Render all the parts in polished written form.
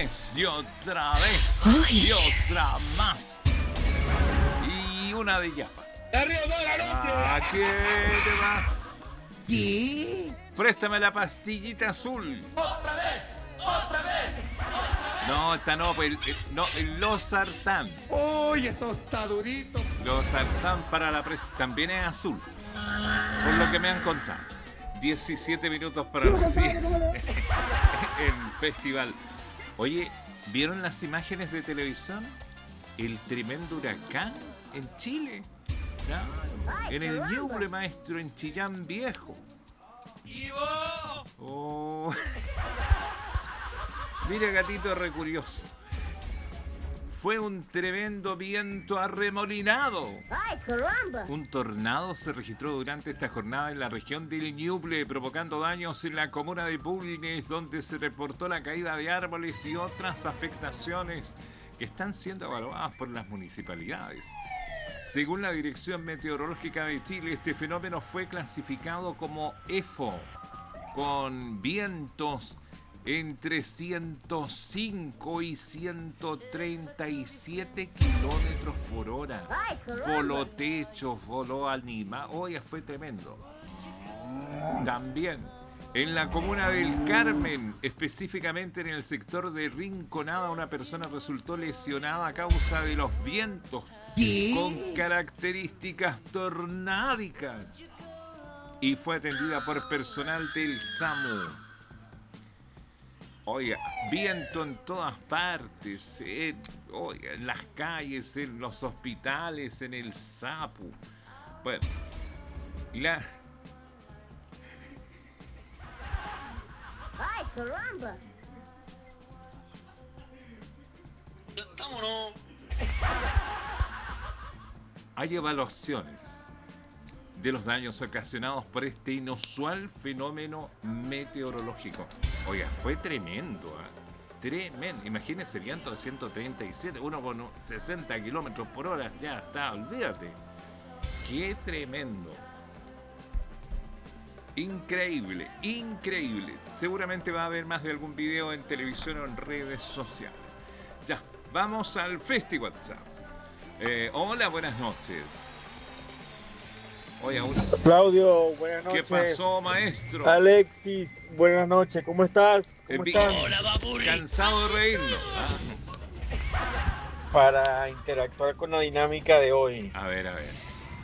vez, y otra vez, Ay. y otra más. Y una de llapa. ¿A qué te vas? ¿Qué? Préstame la pastillita azul. ¡Otra vez! No, esta no, pues el losartán. ¡Uy, esto está durito! Losartán para la presa también es azul. Por lo que me han contado. 17 minutos para las 10 en festival. Oye, ¿vieron las imágenes de televisión? El tremendo huracán en Chile. ¿Ya? En el Ñuble, maestro, en Chillán Viejo. Oh. Mira, gatito recurioso. Fue un tremendo viento arremolinado. ¡Ay, caramba! Un tornado se registró durante esta jornada en la región del Ñuble, provocando daños en la comuna de Bulnes, donde se reportó la caída de árboles y otras afectaciones que están siendo evaluadas por las municipalidades. Según la Dirección Meteorológica de Chile, este fenómeno fue clasificado como EFO, con vientos entre 105 y 137 kilómetros por hora. ¡Ay, caramba! Voló techo, voló anima. Oye, fue tremendo. También en la comuna del Carmen, específicamente en el sector de Rinconada, una persona resultó lesionada a causa de los vientos con características tornádicas y fue atendida por personal del SAMU. Oiga, viento en todas partes, oiga, en las calles, en los hospitales, en el Sapu. Bueno, ¡Ay, caramba! ¡Vámonos! hay evaluaciones de los daños ocasionados por este inusual fenómeno meteorológico. Oiga, fue tremendo, ¿eh? Tremendo. Imagínese viento de 137, uno con 60 kilómetros por hora, ya está, olvídate. Qué tremendo. Increíble, increíble. Seguramente va a haber más de algún video en televisión o en redes sociales. Ya, vamos al Festival WhatsApp. Hola, buenas noches. Oye, Claudio, buenas ¿qué noches. pasó, maestro? Alexis, buenas noches. ¿Cómo estás? ¿Cómo están? Cansado de reírnos. Para interactuar con la dinámica de hoy. A ver, a ver.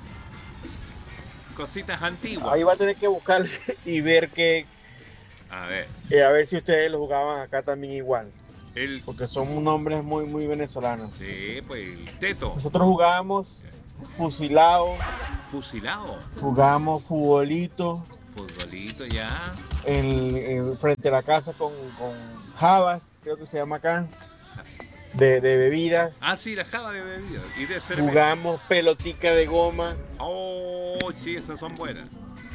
Cositas antiguas. Ahí va a tener que buscar y ver que A ver. a ver si ustedes lo jugaban acá también igual. El... Porque son nombres muy venezolanos. Sí, pues el teto. Nosotros jugábamos fusilado, Fusilado. jugábamos futbolito Futbolito ya. frente a la casa con jabas, creo que se llama acá, de bebidas. Ah, sí, la java de bebida. Y de cerveza. Jugamos pelotica de goma. Oh, sí, esas son buenas.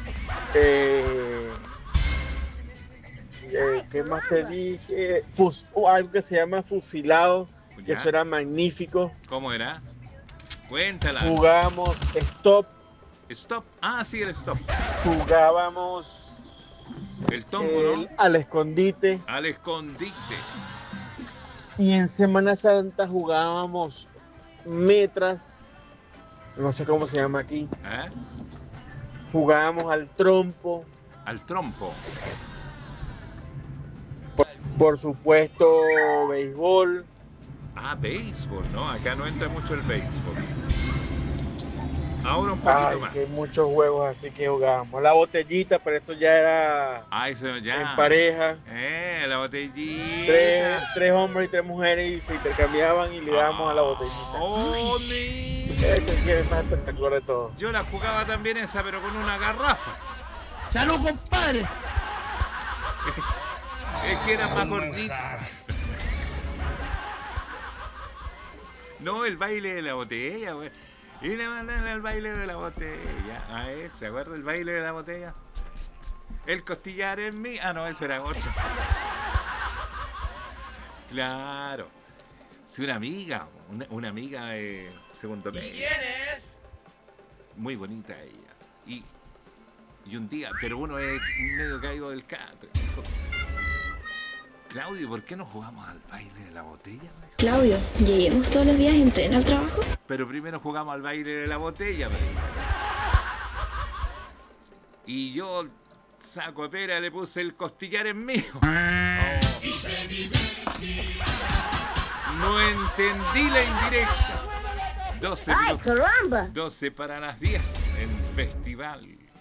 ¿Qué más te dije? Algo que se llama fusilado, que Ya. eso era magnífico. ¿Cómo era? Cuéntala. Jugábamos stop, Stop. Ah, sí, el stop. jugábamos El tongo, ¿no? al escondite, Al escondite. y en Semana Santa jugábamos metras, no sé cómo se llama aquí. ¿Eh? Jugábamos al trompo, Al trompo. por supuesto béisbol. Ah, béisbol, ¿no? Acá no entra mucho el béisbol. Ahora un poquito Ay, más. que hay muchos juegos así que jugábamos. La botellita, pero eso ya era Ah, eso ya. en pareja. La botellita. Tres hombres y tres mujeres y se intercambiaban y le dábamos a la botellita. Oh, mi. Ese sí es el más espectacular de todo. Yo la jugaba también esa, pero con una garrafa. ¡Salud, compadre! Es que era más gordita. No, el baile de la botella, güey. Y le mandan al baile de la botella. A ver, ¿se acuerda el baile de la botella? El costillar en mí. Ah, no, ese era Gorcha. Claro. Sí, una amiga de segundo medio. ¿Quién es? Muy bonita ella. Y un día, pero uno es medio caído del catre. Claudio, ¿por qué no jugamos al baile de la botella? Claudio, lleguemos todos los días en tren al trabajo. Pero primero jugamos al baile de la botella. Y yo, saco de pera, le puse el costillar en mío. Oh. No entendí la indirecta. 12 ¡Ay, minutos. caramba! 12 para las 10 en festival.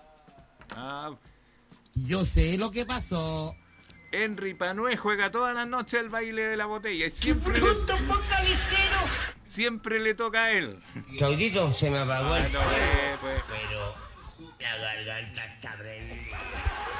Yo sé lo que pasó. Henry Panué juega todas las noches al baile de la botella y siempre le toca a él. Claudito, se me apagó el no, fuego, pues. pero la garganta está prendida.